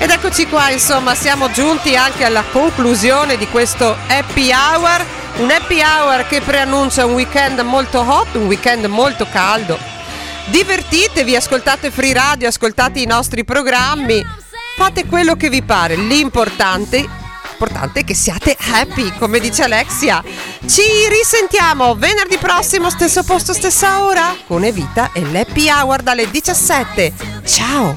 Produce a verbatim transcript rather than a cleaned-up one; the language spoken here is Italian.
Ed eccoci qua, insomma, siamo giunti anche alla conclusione di questo happy hour, un happy hour che preannuncia un weekend molto hot, un weekend molto caldo. Divertitevi, ascoltate Free Radio, ascoltate i nostri programmi, fate quello che vi pare, l'importante, l'importante è che siate happy, come dice Alexia. Ci risentiamo venerdì prossimo, stesso posto, stessa ora, con Evita e l'happy hour dalle diciassette. Ciao!